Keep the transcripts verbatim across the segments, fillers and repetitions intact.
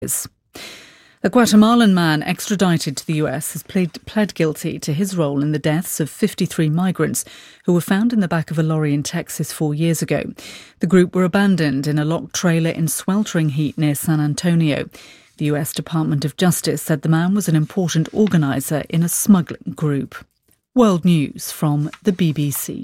A Guatemalan man extradited to the U S has pled, pled guilty to his role in the deaths of fifty-three migrants who were found in the back of a lorry in Texas four years ago. The group were abandoned in a locked trailer in sweltering heat near San Antonio. The U S Department of Justice said the man was an important organiser in a smuggling group. World News from the B B C.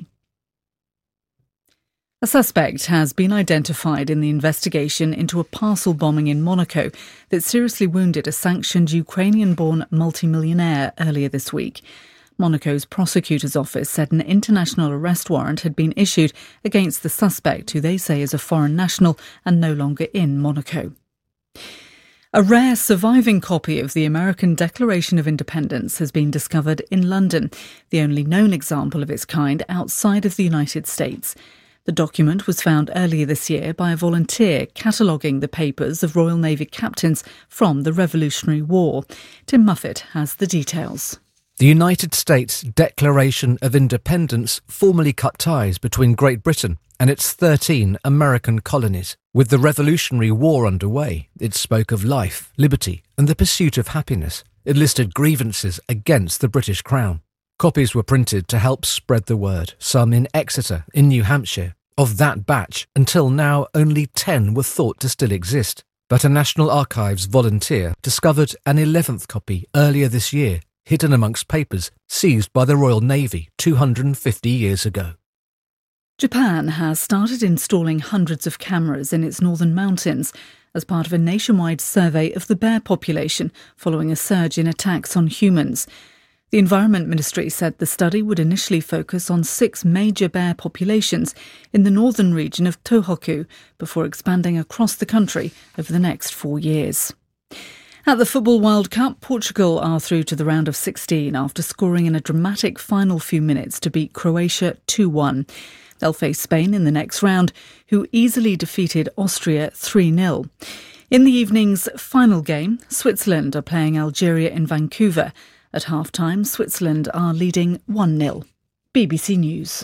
A suspect has been identified in the investigation into a parcel bombing in Monaco that seriously wounded a sanctioned Ukrainian-born multimillionaire earlier this week. Monaco's prosecutor's office said an international arrest warrant had been issued against the suspect, who they say is a foreign national and no longer in Monaco. A rare surviving copy of the American Declaration of Independence has been discovered in London, the only known example of its kind outside of the United States. The document was found earlier this year by a volunteer cataloguing the papers of Royal Navy captains from the Revolutionary War. Tim Muffet has the details. The United States Declaration of Independence formally cut ties between Great Britain and its thirteen American colonies. With the Revolutionary War underway, it spoke of life, liberty and the pursuit of happiness. It listed grievances against the British Crown. Copies were printed to help spread the word, some in Exeter, in New Hampshire. Of that batch, until now, only ten were thought to still exist. But a National Archives volunteer discovered an eleventh copy earlier this year, hidden amongst papers seized by the Royal Navy two hundred fifty years ago. Japan has started installing hundreds of cameras in its northern mountains as part of a nationwide survey of the bear population following a surge in attacks on humans. The Environment Ministry said the study would initially focus on six major bear populations in the northern region of Tohoku before expanding across the country over the next four years. At the Football World Cup, Portugal are through to the round of sixteen after scoring in a dramatic final few minutes to beat Croatia two one. They'll face Spain in the next round, who easily defeated Austria three nil. In the evening's final game, Switzerland are playing Algeria in Vancouver. At half-time, Switzerland are leading one nil. B B C News.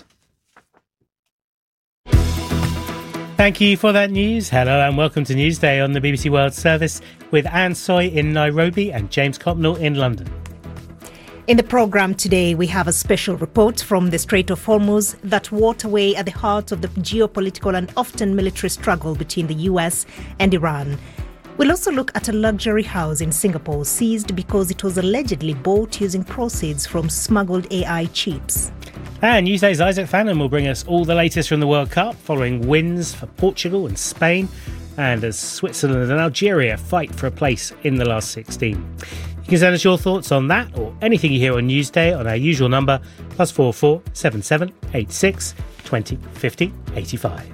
Thank you for that news. Hello and welcome to Newsday on the B B C World Service with Anne Soy in Nairobi and James Copnell in London. In the programme today, we have a special report from the Strait of Hormuz, that waterway at the heart of the geopolitical and often military struggle between the U S and Iran. We'll also look at a luxury house in Singapore seized because it was allegedly bought using proceeds from smuggled A I chips. And Newsday's Isaac Fannin will bring us all the latest from the World Cup, following wins for Portugal and Spain, and as Switzerland and Algeria fight for a place in the last sixteen. You can send us your thoughts on that or anything you hear on Newsday on our usual number, plus four four seven seven eight six twenty fifty eighty-five.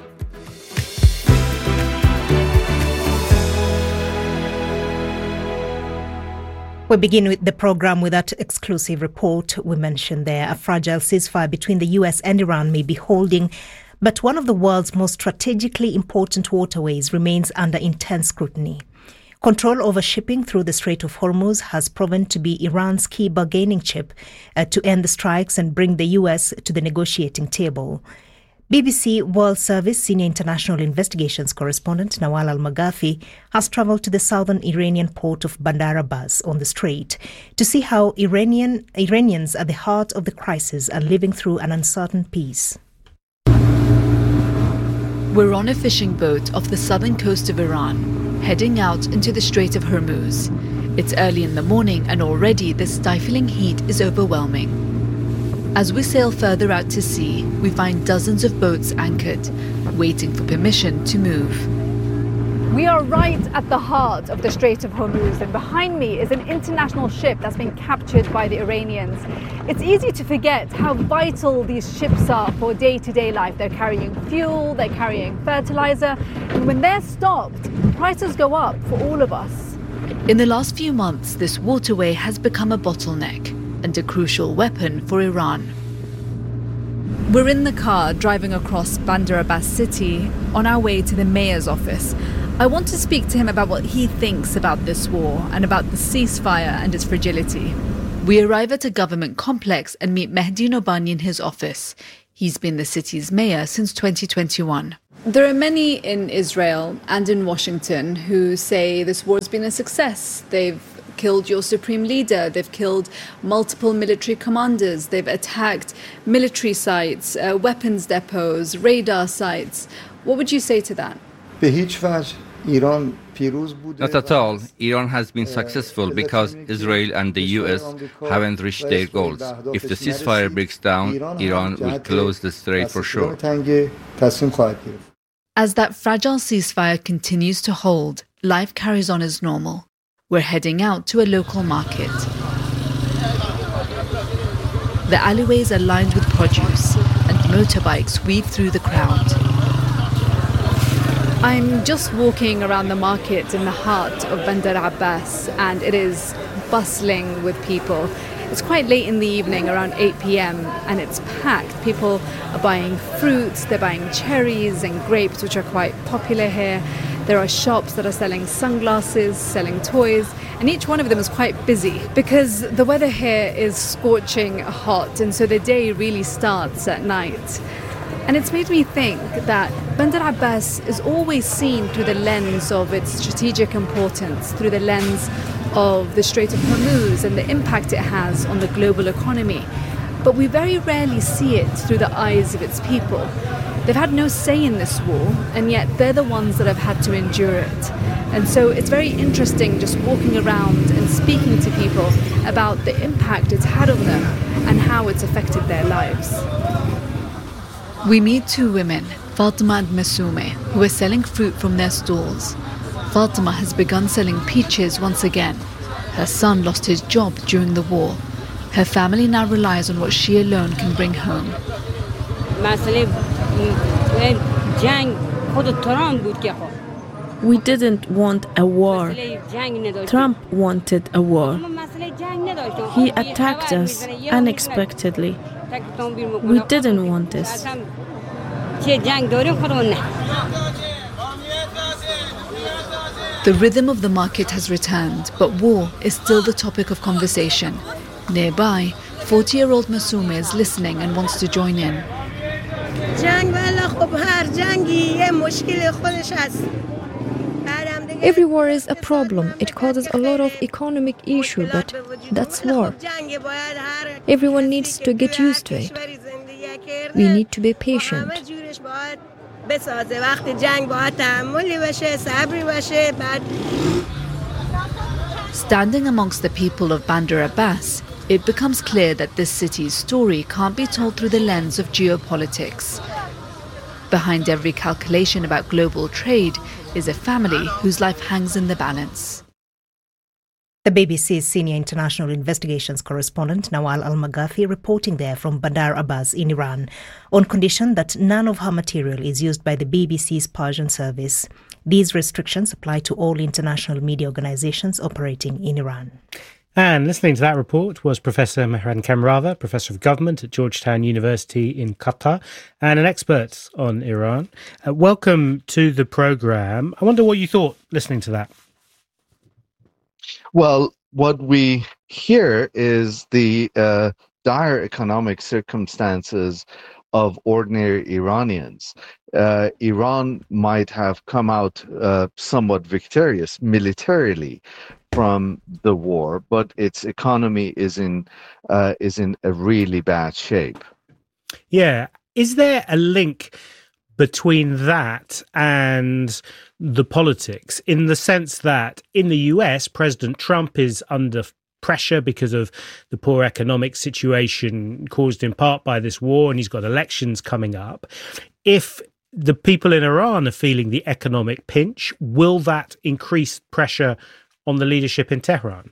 We begin with the programme with that exclusive report we mentioned there. A fragile ceasefire between the U S and Iran may be holding, but one of the world's most strategically important waterways remains under intense scrutiny. Control over shipping through the Strait of Hormuz has proven to be Iran's key bargaining chip uh, to end the strikes and bring the U S to the negotiating table. B B C World Service senior international investigations correspondent Nawal Al-Maghafi has travelled to the southern Iranian port of Bandar Abbas on the strait to see how Iranian Iranians at the heart of the crisis are living through an uncertain peace. We're on a fishing boat off the southern coast of Iran, heading out into the Strait of Hormuz. It's early in the morning and already the stifling heat is overwhelming. As we sail further out to sea, we find dozens of boats anchored, waiting for permission to move. We are right at the heart of the Strait of Hormuz, and behind me is an international ship that's been captured by the Iranians. It's easy to forget how vital these ships are for day-to-day life. They're carrying fuel, they're carrying fertilizer, and when they're stopped, prices go up for all of us. In the last few months, this waterway has become a bottleneck and a crucial weapon for Iran. We're in the car driving across Bandar Abbas city on our way to the mayor's office. I want to speak to him about what he thinks about this war and about the ceasefire and its fragility. We arrive at a government complex and meet Mehdi Nobani in his office. He's been the city's mayor since twenty twenty-one. There are many in Israel and in Washington who say this war has been a success. They've killed your supreme leader, they've killed multiple military commanders, they've attacked military sites, uh, weapons depots, radar sites. What would you say to that? Not at all. Iran has been successful because Israel and the U S haven't reached their goals. If the ceasefire breaks down, Iran will close the strait for sure. As that fragile ceasefire continues to hold, life carries on as normal. We're heading out to a local market. The alleyways are lined with produce, and motorbikes weave through the crowd. I'm just walking around the market in the heart of Bandar Abbas, and it is bustling with people. It's quite late in the evening, around eight p.m, and it's packed. People are buying fruits, they're buying cherries and grapes, which are quite popular here. There are shops that are selling sunglasses, selling toys, and each one of them is quite busy because the weather here is scorching hot, and so the day really starts at night. And it's made me think that Bandar Abbas is always seen through the lens of its strategic importance, through the lens of the Strait of Hormuz and the impact it has on the global economy. But we very rarely see it through the eyes of its people. They've had no say in this war, and yet they're the ones that have had to endure it. And so it's very interesting just walking around and speaking to people about the impact it's had on them and how it's affected their lives. We meet two women, Fatima and Masume, who are selling fruit from their stalls. Fatima has begun selling peaches once again. Her son lost his job during the war. Her family now relies on what she alone can bring home. We didn't want a war. Trump wanted a war. He attacked us unexpectedly. We didn't want this. The rhythm of the market has returned, but war is still the topic of conversation. Nearby, forty-year-old Masume is listening and wants to join in. Every war is a problem. It causes a lot of economic issue, but that's war. Everyone needs to get used to it. We need to be patient. Standing amongst the people of Bandar Abbas, it becomes clear that this city's story can't be told through the lens of geopolitics. Behind every calculation about global trade is a family whose life hangs in the balance. The B B C's senior international investigations correspondent Nawal Al-Maghafi reporting there from Bandar Abbas in Iran, on condition that none of her material is used by the B B C's Persian service. These restrictions apply to all international media organizations operating in Iran. And listening to that report was Professor Mehran Kamrava, Professor of Government at Georgetown University in Qatar, and an expert on Iran. Uh, welcome to the programme. I wonder what you thought listening to that. Well, what we hear is the uh, dire economic circumstances of ordinary Iranians. Uh, Iran might have come out uh, somewhat victorious militarily from the war, but its economy is in uh, is in a really bad shape. Yeah. Is there a link between that and the politics, in the sense that in the U S, President Trump is under pressure because of the poor economic situation caused in part by this war, and he's got elections coming up? If the people in Iran are feeling the economic pinch, will that increase pressure on the leadership in Tehran?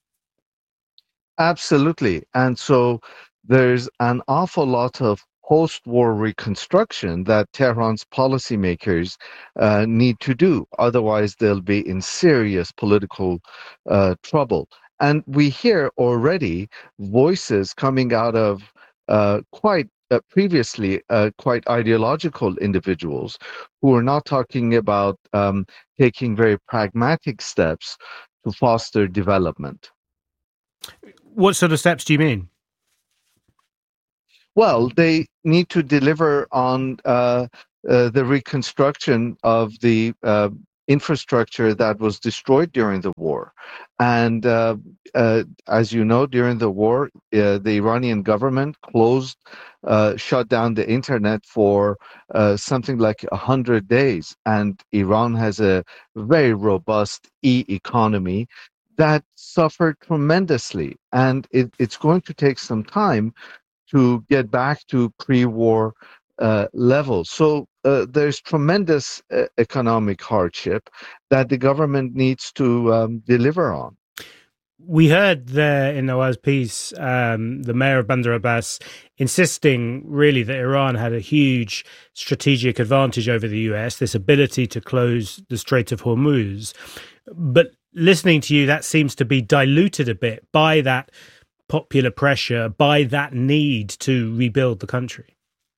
Absolutely. And so there's an awful lot of post-war reconstruction that Tehran's policymakers uh, need to do. Otherwise, they'll be in serious political uh, trouble. And we hear already voices coming out of uh, quite uh, previously uh, quite ideological individuals who are not talking about um, taking very pragmatic steps to foster development. What sort of steps do you mean? Well, they need to deliver on uh, uh, the reconstruction of the uh, infrastructure that was destroyed during the war. And uh, uh, as you know, during the war, uh, the Iranian government closed, uh, shut down the internet for uh, something like one hundred days. And Iran has a very robust e-economy that suffered tremendously. And it, it's going to take some time to get back to pre-war uh, levels. So uh, there's tremendous uh, economic hardship that the government needs to um, deliver on. We heard there in Nawaz's piece, um, the mayor of Bandar Abbas insisting really that Iran had a huge strategic advantage over the U S, this ability to close the Strait of Hormuz. But listening to you, that seems to be diluted a bit by that popular pressure, by that need to rebuild the country.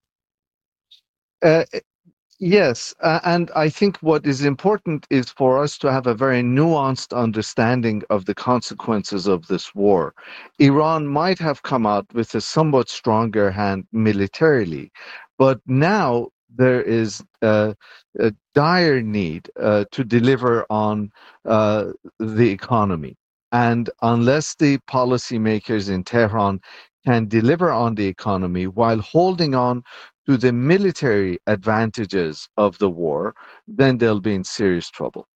Uh, yes, uh, and I think what is important is for us to have a very nuanced understanding of the consequences of this war. Iran might have come out with a somewhat stronger hand militarily, but now there is uh, a dire need uh, to deliver on uh, the economy. And unless the policymakers in Tehran can deliver on the economy while holding on to the military advantages of the war, then they'll be in serious trouble.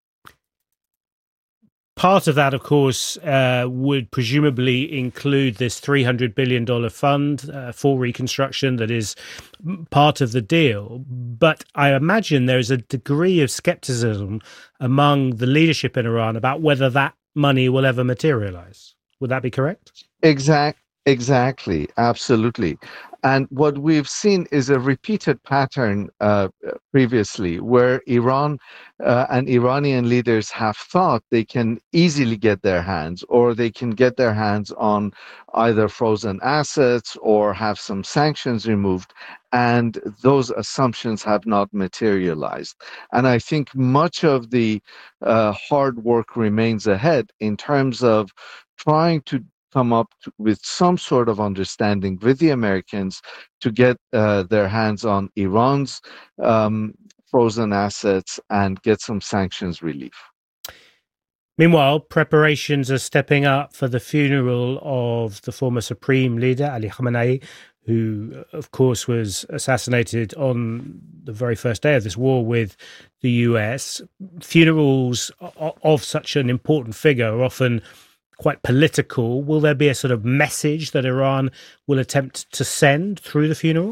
Part of that, of course, uh, would presumably include this three hundred billion dollars fund uh, for reconstruction that is part of the deal. But I imagine there is a degree of skepticism among the leadership in Iran about whether that money will ever materialize. Would that be correct? Exact, exactly. Absolutely. And what we've seen is a repeated pattern uh, previously where Iran uh, and Iranian leaders have thought they can easily get their hands or they can get their hands on either frozen assets or have some sanctions removed. And those assumptions have not materialized. And I think much of the uh, hard work remains ahead in terms of trying to come up to, with some sort of understanding with the Americans to get uh, their hands on Iran's um, frozen assets and get some sanctions relief. Meanwhile, preparations are stepping up for the funeral of the former Supreme Leader, Ali Khamenei, who, of course, was assassinated on the very first day of this war with the U S. Funerals of such an important figure are often quite political. Will there be a sort of message that Iran will attempt to send through the funeral?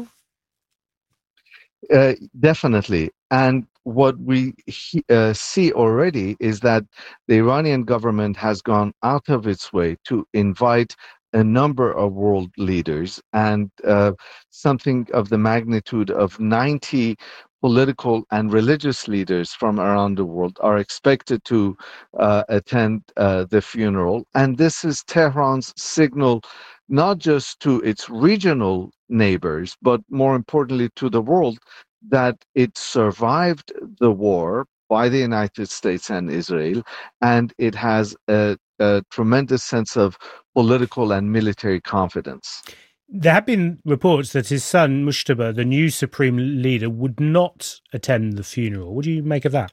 Uh, definitely. And what we uh, see already is that the Iranian government has gone out of its way to invite a number of world leaders, and uh, something of the magnitude of ninety political and religious leaders from around the world are expected to uh, attend uh, the funeral. And this is Tehran's signal, not just to its regional neighbors, but more importantly to the world, that it survived the war by the United States and Israel, and it has a, a tremendous sense of political and military confidence. There have been reports that his son, Mujtaba, the new supreme leader, would not attend the funeral. What do you make of that?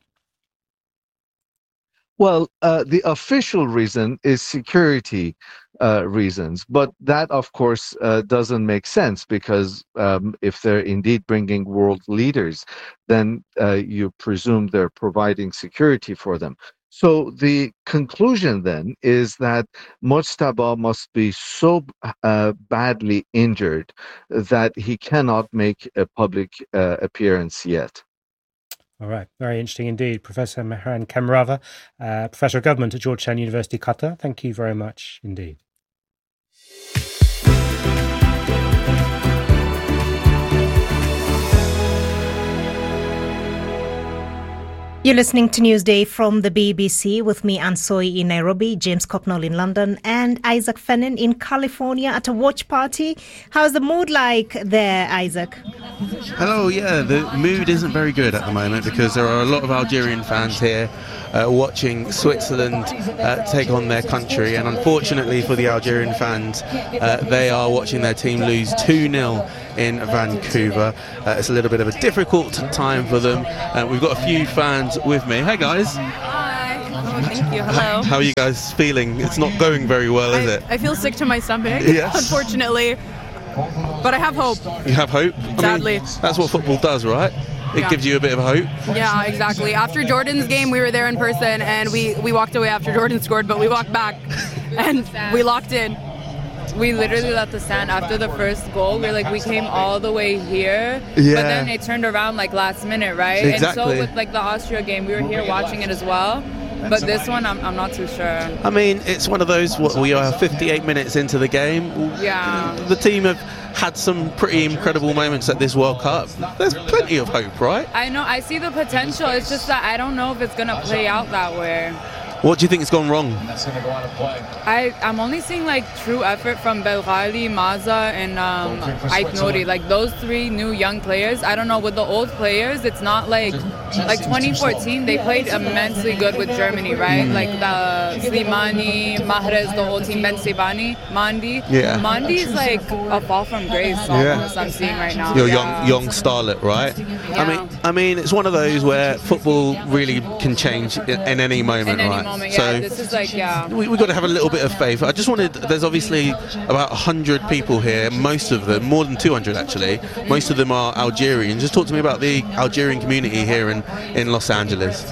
Well, uh, the official reason is security uh, reasons, but that, of course, uh, doesn't make sense because um, if they're indeed bringing world leaders, then uh, you presume they're providing security for them. So the conclusion then is that Mujtaba must be so uh, badly injured that he cannot make a public uh, appearance yet. All right. Very interesting indeed. Professor Mehran Kamarova, uh, Professor of Government at Georgetown University, Qatar. Thank you very much indeed. You're listening to Newsday from the B B C with me, Ansoi, in Nairobi, James Copnall in London, and Isaac Fennin in California at a watch party. How's the mood like there, Isaac? Hello, yeah, the mood isn't very good at the moment because there are a lot of Algerian fans here uh, watching Switzerland uh, take on their country, and unfortunately for the Algerian fans, uh, they are watching their team lose two nil in Vancouver. Uh, it's a little bit of a difficult time for them. Uh, we've got a few fans with me. Hey guys. Hi. Oh, thank you. Hello. How are you guys feeling? It's not going very well, is I, it? I feel sick to my stomach, yes. unfortunately. But I have hope. You have hope? Sadly. I mean, that's what football does, right? It yeah. gives you a bit of hope. Yeah, exactly. After Jordan's game, we were there in person, and we, we walked away after Jordan scored, but we walked back, and we locked in. We literally left the stand after the first goal. We're like, we came all the way here, yeah. but then it turned around like last minute, right? Exactly. And so with like the Austria game, we were here watching it as well. But this one, I'm, I'm not too sure. I mean, it's one of those, what, we are fifty-eight minutes into the game. Yeah. The team have had some pretty incredible moments at this World Cup. There's plenty of hope, right? I know, I see the potential. It's just that I don't know if it's going to play out that way. What do you think has gone wrong? I, I'm only seeing like true effort from Belghali, Maza, and um, Ait Nouri. Like those three new young players. I don't know, with the old players, it's not like like twenty fourteen. They played immensely good with Germany, right? Like the Slimani, Mahrez, the whole team, Ben Sebaini, Mandi. Yeah. Mandi's like a fall from grace almost. Yeah. I'm seeing right now. You're yeah. young, young starlet, right? Yeah. I mean, I mean, it's one of those where football really can change in, in any moment, in any right? Moment, yeah. So this is like, yeah. We, we've got to have a little bit of faith. I just wanted, there's obviously about one hundred people here, most of them, more than two hundred actually, most of them are Algerian. Just talk to me about the Algerian community here in, in Los Angeles.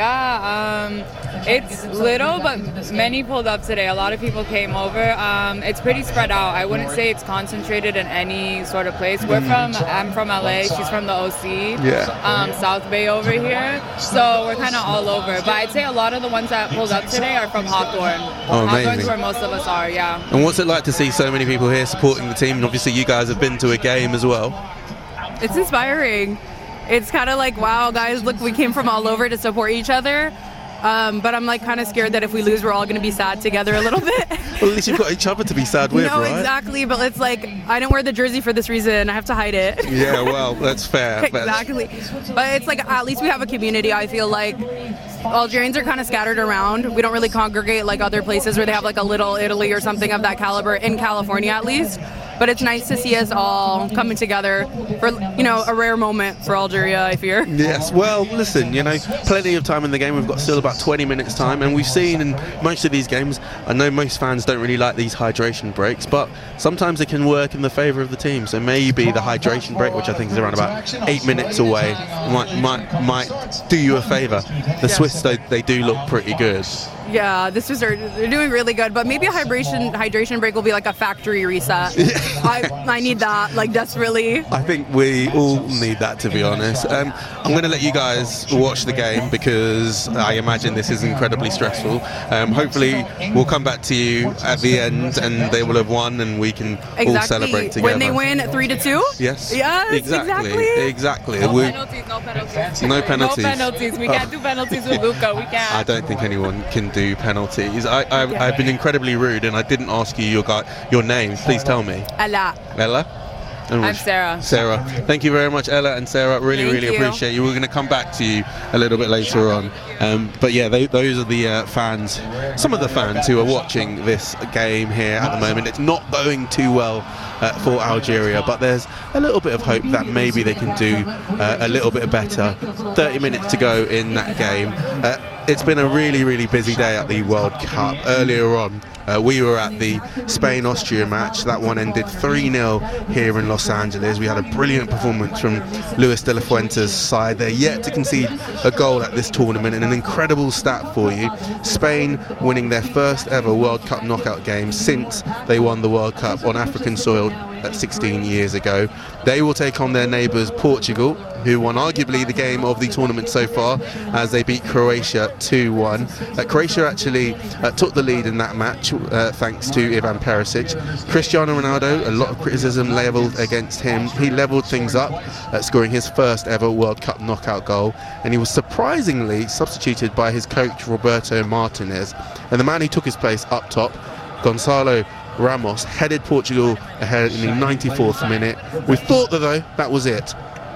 Yeah, um, it's little, but many pulled up today. A lot of people came over. Um, it's pretty spread out. I wouldn't say it's concentrated in any sort of place. We're from, I'm from L A, she's from the O C, yeah. um, South Bay over here. So we're kind of all over. But I'd say a lot of the ones that pulled up today are from Hawthorne. Oh, amazing. Hawthorne's where most of us are, yeah. And what's it like to see so many people here supporting the team? And obviously you guys have been to a game as well. It's inspiring. It's kind of like, wow, guys, look, we came from all over to support each other. Um, but I'm like kind of scared that if we lose, we're all going to be sad together a little bit. Well, at least you've got each other to be sad with, no, right? exactly. But it's like, I didn't wear the jersey for this reason. I have to hide it. Yeah, well, that's fair. Exactly. But it's like, at least we have a community. I feel like Algerians are kind of scattered around. We don't really congregate like other places where they have like a Little Italy or something of that caliber, in California at least. But it's nice to see us all coming together for, you know, a rare moment for Algeria, I fear. Yes, well, listen, you know, plenty of time in the game. We've got still about twenty minutes time, and we've seen in most of these games, I know most fans don't really like these hydration breaks, but sometimes it can work in the favour of the team. So maybe the hydration break, which I think is around about eight minutes away, might might, might do you a favour. The Swiss, they, they do look pretty good. Yeah, this was they're doing really good, but maybe a hydration hydration break will be like a factory reset. I I need that like desperately. I think we all need that, to be honest. Um, I'm going to let you guys watch the game because I imagine this is incredibly stressful. Um, hopefully, we'll come back to you at the end and they will have won and we can exactly. all celebrate together. When they win three to two. Yes. Yes. Exactly. Exactly. Exactly. No we, penalties. No penalties. No penalties. No penalties. We can't do penalties with Luka. We can't. I don't think anyone can do penalties. I, I, okay. I've been incredibly rude and I didn't ask you your guy, your name. Please tell me. Ella. Ella? And I'm Sarah. Sarah. Thank you very much, Ella and Sarah. Really, Thank really you. appreciate you. We're going to come back to you a little bit later on. Um, but yeah, they, those are the uh, fans, some of the fans who are watching this game here at the moment. It's not going too well uh, for Algeria, but there's a little bit of hope that maybe they can do uh, a little bit better. thirty minutes to go in that game. Uh, it's been a really, really busy day at the World Cup. Earlier on, Uh, we were at the Spain-Austria match. That one ended three nil here in Los Angeles. We had a brilliant performance from Luis de la Fuente's side. They're yet to concede a goal at this tournament, and an incredible stat for you. Spain winning their first ever World Cup knockout game since they won the World Cup on African soil at sixteen years ago. They will take on their neighbours Portugal, who won arguably the game of the tournament so far as they beat Croatia two one. Uh, Croatia actually uh, took the lead in that match uh, thanks to Ivan Perisic. Cristiano Ronaldo, a lot of criticism levelled against him. He levelled things up, uh, scoring his first ever World Cup knockout goal, and he was surprisingly substituted by his coach Roberto Martinez. And the man who took his place up top, Gonçalo Ramos, headed Portugal ahead in the ninety-fourth minute. We thought that though that was it.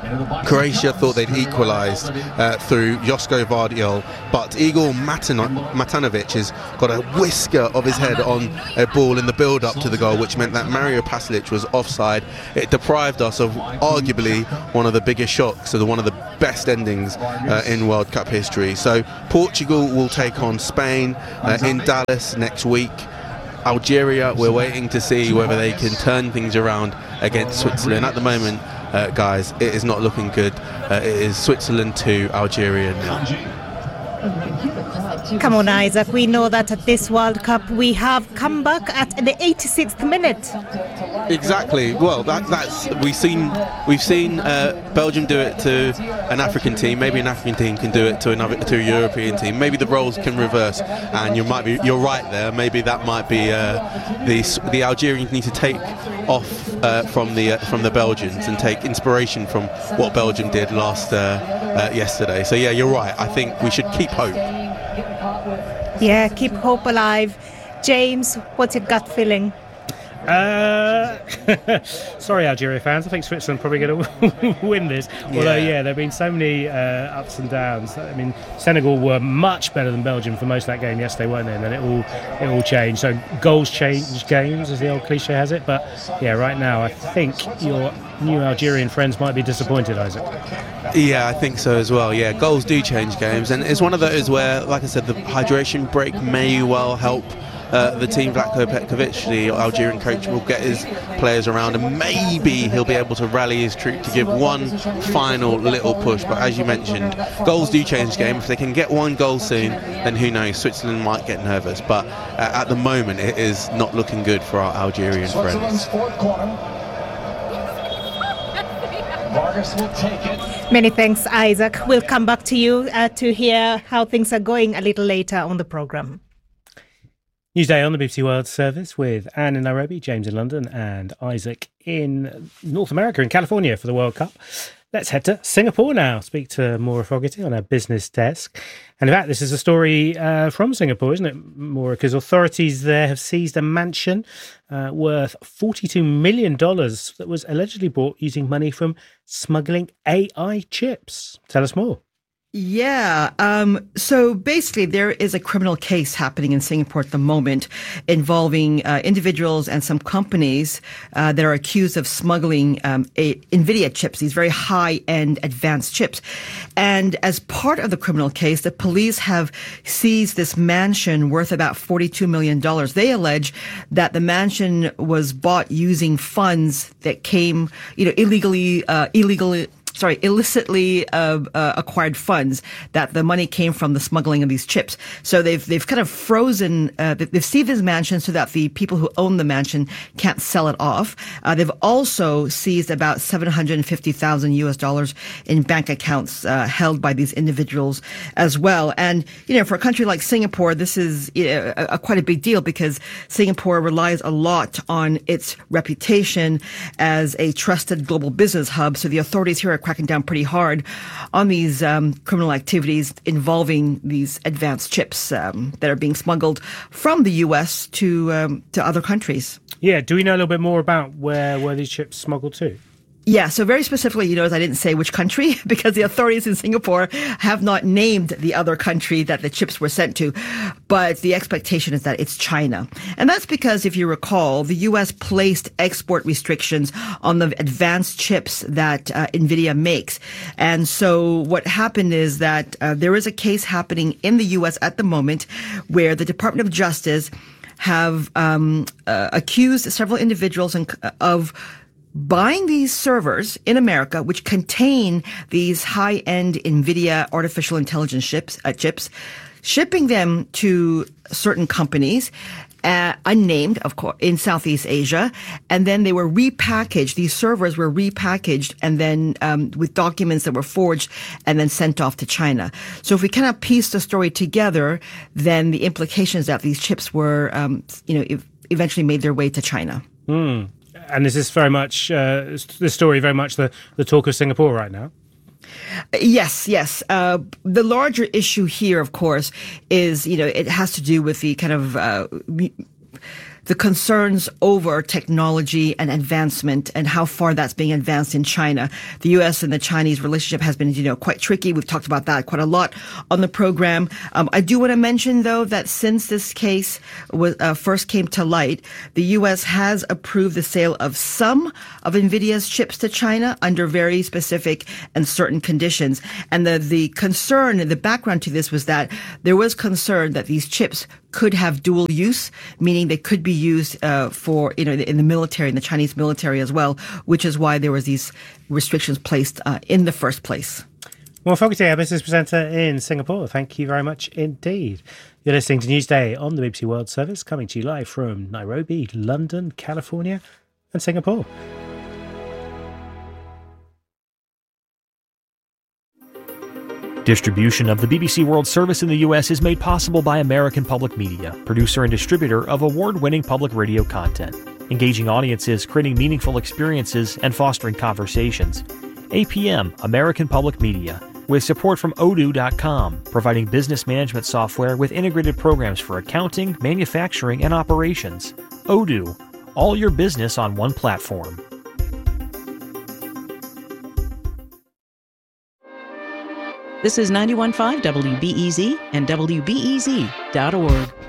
Croatia thought they'd equalised uh, through Josko Vardiol, but Igor Matan- Matanovic has got a whisker of his head on a ball in the build-up to the goal, which meant that Mario Pasalic was offside. It deprived us of arguably one of the biggest shocks, so the, one of the best endings uh, in World Cup history. So Portugal will take on Spain uh, in Dallas next week. Algeria, we're waiting to see whether they can turn things around against Switzerland. At the moment, uh, guys, it is not looking good. Uh, it is Switzerland two, Algeria nil. Come on, Isaac. We know that at this World Cup we have come back at the eighty-sixth minute. Exactly. Well, that, that's we've seen we've seen uh, Belgium do it to an African team. Maybe an African team can do it to another to a European team. Maybe the roles can reverse. And you might be you're right there. Maybe that might be uh, the the Algerians need to take off uh, from the uh, from the Belgians and take inspiration from what Belgium did last uh, uh, yesterday. So yeah, you're right. I think we should keep hope. Yeah, keep hope alive. James, what's your gut feeling? Uh, sorry, Algeria fans. I think Switzerland probably going to win this. Although, yeah. yeah, there have been so many uh, ups and downs. I mean, Senegal were much better than Belgium for most of that game yesterday, weren't they? And then it all it all changed. So goals change games, as the old cliche has it. But yeah, right now, I think your new Algerian friends might be disappointed, Isaac. Yeah, I think so as well. Yeah, goals do change games, and it's one of those where, like I said, the hydration break may well help. Uh, the team. Vlatko Petkovic, the Algerian coach, will get his players around and maybe he'll be able to rally his troop to give one final little push. But as you mentioned, goals do change the game. If they can get one goal soon, then who knows, Switzerland might get nervous. But uh, at the moment it is not looking good for our Algerian friends. Many thanks, Isaac. We'll come back to you uh, to hear how things are going a little later on the programme. Newsday on the B B C World Service with Anne in Nairobi, James in London and Isaac in North America, in California for the World Cup. Let's head to Singapore now, speak to Maura Fogarty on our business desk. And in fact, this is a story uh, from Singapore, isn't it, Maura? Because authorities there have seized a mansion uh, worth forty-two million dollars that was allegedly bought using money from smuggling A I chips. Tell us more. Yeah. Um, so basically, there is a criminal case happening in Singapore at the moment involving uh, individuals and some companies uh, that are accused of smuggling um, a, NVIDIA chips, these very high-end advanced chips. And as part of the criminal case, the police have seized this mansion worth about forty-two million dollars. They allege that the mansion was bought using funds that came, you know, illegally, uh, illegally, sorry, illicitly uh, uh, acquired funds, that the money came from the smuggling of these chips. So they've they've kind of frozen, uh, they've seized this mansion so that the people who own the mansion can't sell it off. Uh, they've also seized about seven hundred fifty thousand U S dollars in bank accounts uh, held by these individuals as well. And, you know, for a country like Singapore, this is you know, a, a quite a big deal because Singapore relies a lot on its reputation as a trusted global business hub. So the authorities here are cracking down pretty hard on these um, criminal activities involving these advanced chips um, that are being smuggled from the U S to um, to other countries. Yeah, do we know a little bit more about where, where these chips smuggled to? Yeah, so very specifically, you notice I didn't say which country because the authorities in Singapore have not named the other country that the chips were sent to. But the expectation is that it's China. And that's because, if you recall, the U S placed export restrictions on the advanced chips that uh, NVIDIA makes. And so what happened is that uh, there is a case happening in the U S at the moment where the Department of Justice have um, uh, accused several individuals in, uh, of buying these servers in America, which contain these high-end NVIDIA artificial intelligence chips, uh, chips, shipping them to certain companies, uh, unnamed, of course, in Southeast Asia, and then they were repackaged. These servers were repackaged and then um, with documents that were forged and then sent off to China. So if we cannot piece the story together, then the implications that these chips were, um, you know, eventually made their way to China. Hmm. And is this very much, uh, this story very much the, the talk of Singapore right now? Yes, yes. Uh, the larger issue here, of course, is, you know, it has to do with the kind of uh, the concerns over technology and advancement and how far that's being advanced in China. The U S and the Chinese relationship has been, you know, quite tricky. We've talked about that quite a lot on the program. Um, I do want to mention, though, that since this case was, uh, first came to light, the U S has approved the sale of some of NVIDIA's chips to China under very specific and certain conditions. And the, the concern, the background to this was that there was concern that these chips could have dual use, meaning they could be used uh, for, you know, in the military, in the Chinese military as well, which is why there was these restrictions placed uh, in the first place. Well, Fogarty, our business presenter in Singapore, thank you very much indeed. You're listening to Newsday on the B B C World Service, coming to you live from Nairobi, London, California, and Singapore. Distribution of the B B C World Service in the U S is made possible by American Public Media, producer and distributor of award-winning public radio content, engaging audiences, creating meaningful experiences, and fostering conversations. A P M, American Public Media, with support from Odoo dot com, providing business management software with integrated programs for accounting, manufacturing, and operations. Odoo, all your business on one platform. This is ninety-one point five W B E Z and W B E Z dot org.